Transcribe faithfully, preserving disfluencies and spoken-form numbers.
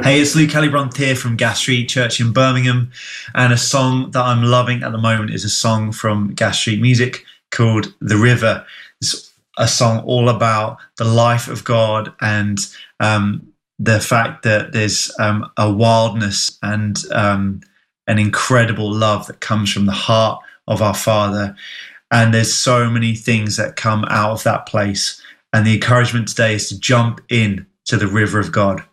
Hey, it's Luke Kelly-Brunt here from Gas Street Church in Birmingham, and a song that I'm loving at the moment is a song from Gas Street Music called The River. It's a song all about the life of God and um, the fact that there's um, a wildness and um, an incredible love that comes from the heart of our Father. And there's so many things that come out of that place. And the encouragement today is to jump in to the river of God.